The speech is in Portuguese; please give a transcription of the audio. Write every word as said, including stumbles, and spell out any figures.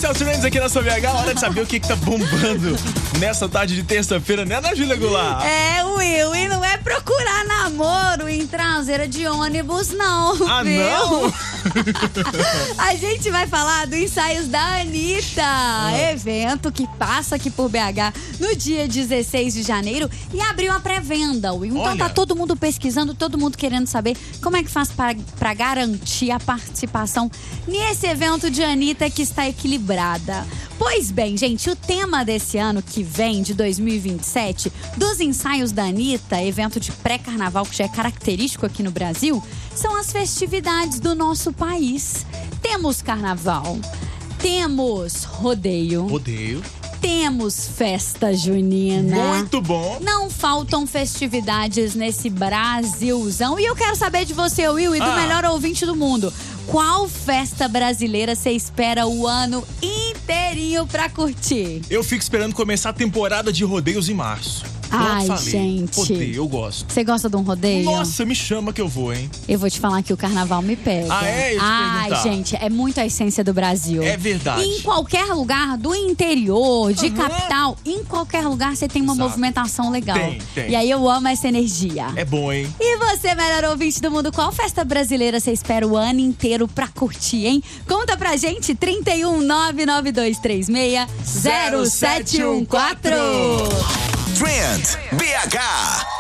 é o Trends aqui na sua B H. Hora de saber o que, que tá bombando nessa tarde de terça-feira, né, Ana Júlia Goulart? É, Will, e não é procurar namoro em traseira de ônibus, não. Ah, viu? não? A gente vai falar do Ensaios da Anitta, ah. evento que passa aqui por B H no dia dezesseis de janeiro e abriu a pré-venda, Will. Então Olha. tá todo mundo pesquisando, todo mundo querendo saber como é que faz para garantir a participação nesse evento de Anitta que está equilibrada. Pois bem, gente, o tema desse ano que vem, de dois mil e vinte e sete, dos Ensaios da Anitta, evento de pré-carnaval que já é característico aqui no Brasil, são as festividades do nosso país. Temos carnaval, temos rodeio. Rodeio. Temos festa junina. Muito bom. Não faltam festividades nesse Brasilzão. E eu quero saber de você, Will, e do ah. melhor ouvinte do mundo. Qual festa brasileira você espera o ano inteirinho pra curtir? Eu fico esperando começar a temporada de rodeios em março. Ai, falei. gente. Rodeio, eu gosto. Você gosta de um rodeio? Nossa, me chama que eu vou, hein? Eu vou te falar que o carnaval me pega. Ah, é? Eu te Ai, perguntar. gente, é muito a essência do Brasil. É verdade. E em qualquer lugar do interior, de uhum. capital, em qualquer lugar você tem uma Exato. movimentação legal. Tem, tem. E aí eu amo essa energia. É bom, hein? E você, melhor ouvinte do mundo, qual festa brasileira você espera o ano inteiro pra curtir, hein? Conta pra gente, trinta e um, nove nove dois três seis, zero sete um quatro. Trend B H.